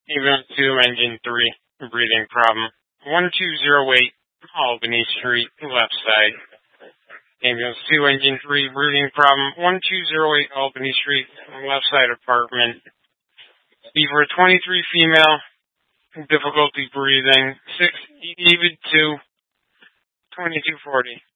Ambulance 2, Engine 3, breathing problem. 1208 Albany Street, left side. Ambulance 2, Engine 3, breathing problem. 1208 Albany Street, left side apartment. Beaver 23 female, difficulty breathing. 6 David 2, 2240.